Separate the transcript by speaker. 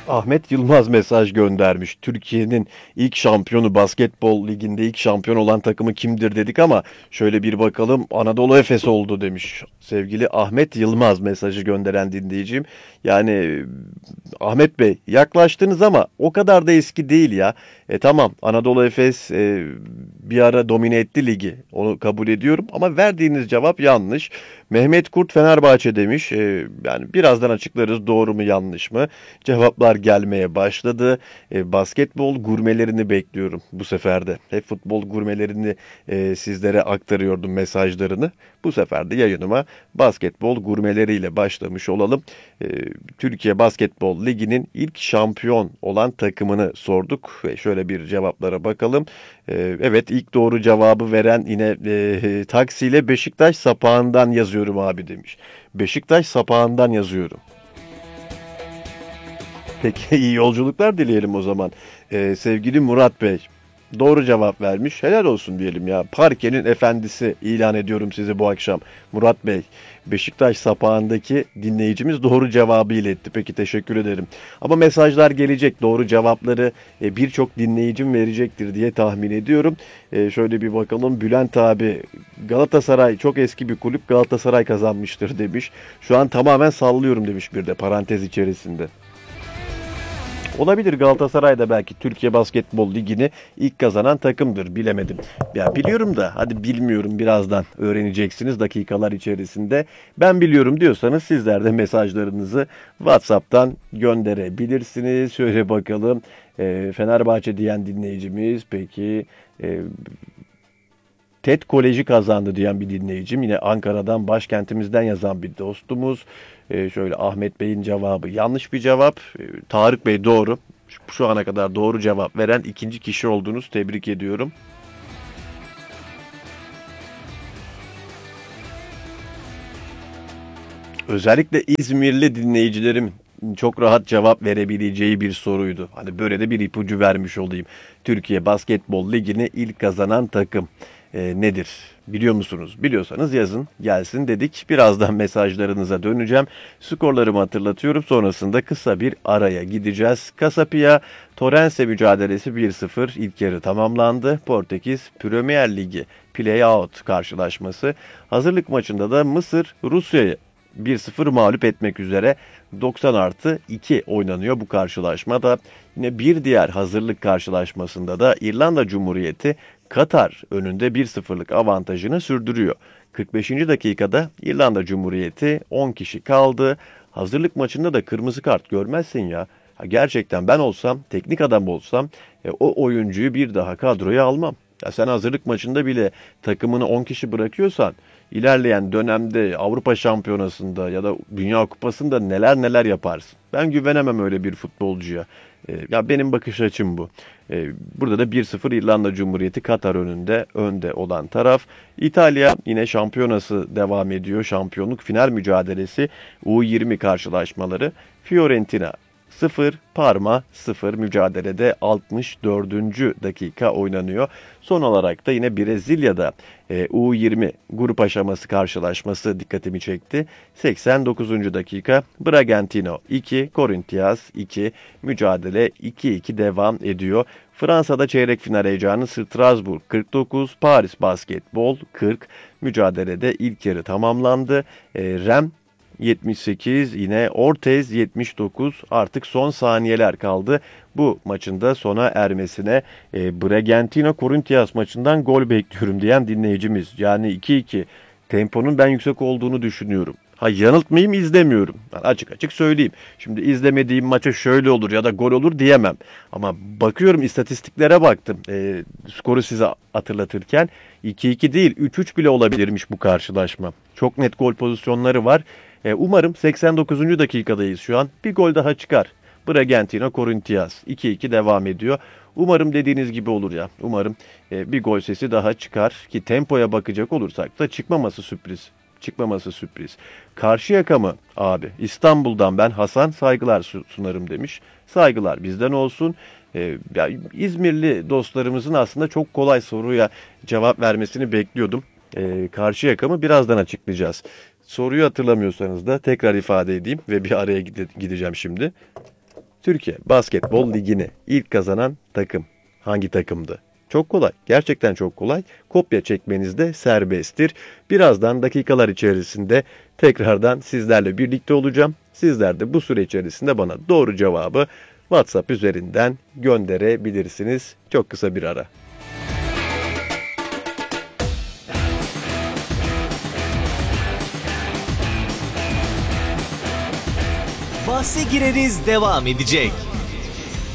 Speaker 1: Ahmet Yılmaz mesaj göndermiş. Türkiye'nin ilk şampiyonu, basketbol liginde ilk şampiyon olan takımı kimdir dedik ama şöyle bir bakalım, Anadolu Efes oldu demiş. Sevgili Ahmet Yılmaz mesajı gönderen dinleyicim. Yani Ahmet Bey, yaklaştınız ama o kadar da eski değil ya. Tamam, Anadolu Efes bir ara domine etti ligi. Onu kabul ediyorum ama verdiğiniz cevap yanlış. Mehmet Kurt Fenerbahçe demiş. Yani birazdan açıklarız, doğru mu yanlış mı. Cevaplar gelmeye başladı. Basketbol gurmelerini bekliyorum bu sefer de. Hep futbol gurmelerini sizlere aktarıyordum mesajlarını. Bu sefer de yayınıma basketbol gurmeleriyle başlamış olalım. E, Türkiye Basketbol Ligi'nin ilk şampiyon olan takımını sorduk ve şöyle bir cevaplara bakalım. Evet, ilk doğru cevabı veren yine taksiyle Beşiktaş sapağından yazıyorum abi demiş. Beşiktaş sapağından yazıyorum. Peki, iyi yolculuklar dileyelim o zaman. Sevgili Murat Bey, doğru cevap vermiş. Helal olsun diyelim ya. Parkenin efendisi ilan ediyorum sizi bu akşam. Murat Bey, Beşiktaş sapağındaki dinleyicimiz doğru cevabı iletti. Peki, teşekkür ederim. Ama mesajlar gelecek. Doğru cevapları birçok dinleyicim verecektir diye tahmin ediyorum. Şöyle bir bakalım. Bülent abi, Galatasaray çok eski bir kulüp, Galatasaray kazanmıştır demiş. Şu an tamamen sallıyorum demiş bir de parantez içerisinde. Olabilir, Galatasaray da belki Türkiye Basketbol Ligi'ni ilk kazanan takımdır, bilemedim. Ya biliyorum da hadi bilmiyorum, birazdan öğreneceksiniz dakikalar içerisinde. Ben biliyorum diyorsanız sizler de mesajlarınızı WhatsApp'tan gönderebilirsiniz. Şöyle bakalım, Fenerbahçe diyen dinleyicimiz, peki TED Koleji kazandı diyen bir dinleyicim. Yine Ankara'dan, başkentimizden yazan bir dostumuz. Şöyle Ahmet Bey'in cevabı yanlış bir cevap. Tarık Bey doğru. Şu ana kadar doğru cevap veren ikinci kişi oldunuz. Tebrik ediyorum. Özellikle İzmirli dinleyicilerim çok rahat cevap verebileceği bir soruydu. Hani böyle de bir ipucu vermiş olayım. Türkiye Basketbol Ligi'ni ilk kazanan takım nedir? Biliyor musunuz? Biliyorsanız yazın, gelsin dedik. Birazdan mesajlarınıza döneceğim. Skorlarımı hatırlatıyorum. Sonrasında kısa bir araya gideceğiz. Casapia Torrense mücadelesi 1-0 ilk yarı tamamlandı. Portekiz Premier Ligi Play-Out karşılaşması. Hazırlık maçında da Mısır Rusya'yı 1-0 mağlup etmek üzere 90+2 oynanıyor bu karşılaşmada. Yine bir diğer hazırlık karşılaşmasında da İrlanda Cumhuriyeti Katar önünde 1-0'lık avantajını sürdürüyor. 45. dakikada İrlanda Cumhuriyeti 10 kişi kaldı. Hazırlık maçında da kırmızı kart görmezsin ya. Gerçekten ben olsam, teknik adam olsam o oyuncuyu bir daha kadroya almam. Ya sen hazırlık maçında bile takımını 10 kişi bırakıyorsan ilerleyen dönemde Avrupa Şampiyonası'nda ya da Dünya Kupası'nda neler neler yaparsın. Ben güvenemem öyle bir futbolcuya. Ya benim bakış açım bu. Burada da 1-0 İrlanda Cumhuriyeti Katar önde olan taraf. İtalya yine şampiyonası devam ediyor. Şampiyonluk final mücadelesi U20 karşılaşmaları. Fiorentina 0, Parma 0 mücadelede 64. dakika oynanıyor. Son olarak da yine Brezilya'da U20 grup aşaması karşılaşması dikkatimi çekti. 89. dakika Bragantino 2, Corinthians 2 mücadele 2-2 devam ediyor. Fransa'da çeyrek final heyecanı Strasbourg 49, Paris Basketbol 40 mücadelede ilk yarı tamamlandı. Rem 78, yine Ortez 79, artık son saniyeler kaldı. Bu maçın da sona ermesine. Bragantino Corinthians maçından gol bekliyorum diyen dinleyicimiz. Yani 2-2 temponun ben yüksek olduğunu düşünüyorum. Ha, yanıltmayayım, izlemiyorum. Ben açık açık söyleyeyim. Şimdi izlemediğim maça şöyle olur ya da gol olur diyemem. Ama bakıyorum, istatistiklere baktım. Skoru size hatırlatırken 2-2 değil 3-3 bile olabilirmiş bu karşılaşma. Çok net gol pozisyonları var. Umarım 89. dakikadayız şu an. Bir gol daha çıkar. Bragantino Corinthians 2-2 devam ediyor. Umarım dediğiniz gibi olur ya. Umarım bir gol sesi daha çıkar ki tempoya bakacak olursak da çıkmaması sürpriz. Çıkmaması sürpriz. Karşıyaka mı abi? İstanbul'dan ben Hasan, saygılar sunarım demiş. Saygılar bizden olsun. Ya, İzmirli dostlarımızın aslında çok kolay soruya cevap vermesini bekliyordum. Karşıyaka mı, birazdan açıklayacağız. Soruyu hatırlamıyorsanız da tekrar ifade edeyim ve bir araya gideceğim şimdi. Türkiye Basketbol Ligi'ni ilk kazanan takım hangi takımdı? Çok kolay. Gerçekten çok kolay. Kopya çekmeniz de serbesttir. Birazdan dakikalar içerisinde tekrardan sizlerle birlikte olacağım. Sizler de bu süre içerisinde bana doğru cevabı WhatsApp üzerinden gönderebilirsiniz. Çok kısa bir ara.
Speaker 2: Bahse gireriz devam edecek.